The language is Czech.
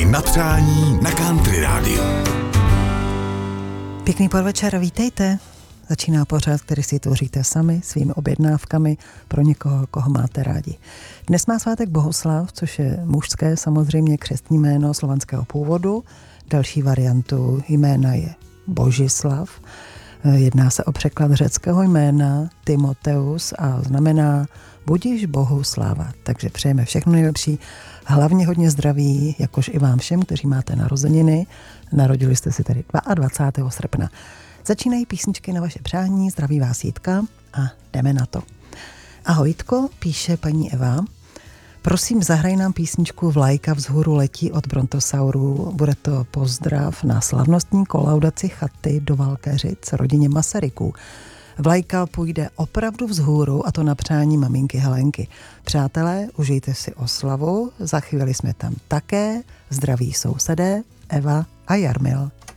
Na přání na Country Rádiu. Pěkný podvečer, vítejte. Začíná pořad, který si tvoříte sami svými objednávkami pro někoho, koho máte rádi. Dnes má svátek Bohuslav, což je mužské, samozřejmě křestní jméno slovanského původu. Další variantu jména je Božislav. Jedná se o překlad řeckého jména Timoteus a znamená budiš Bohu sláva. Takže přejeme všechno nejlepší, hlavně hodně zdraví, jakož i vám všem, kteří máte narozeniny. Narodili jste si tedy 22. srpna. Začínají písničky na vaše přání, zdraví vás Jitka a jdeme na to. Ahoj Jitko, píše paní Eva. Prosím, zahraj nám písničku Vlajka vzhůru letí od Brontosaurů. Bude to pozdrav na slavnostní kolaudaci chaty do Valkeřic rodině Masaryků. Vlajka půjde opravdu vzhůru a to na přání maminky Helenky. Přátelé, užijte si oslavu, za chvíli jsme tam také. Zdraví sousedé, Eva a Jarmil.